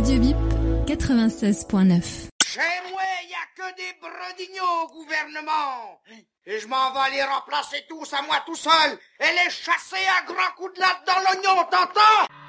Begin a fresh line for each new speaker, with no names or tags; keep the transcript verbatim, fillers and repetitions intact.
Radio Bip quatre-vingt-seize point neuf.
Chez moi, il n'y a que des brodignaux au gouvernement. Et je m'en vais les remplacer tous à moi tout seul et les chasser à grands coups de latte dans l'oignon, t'entends?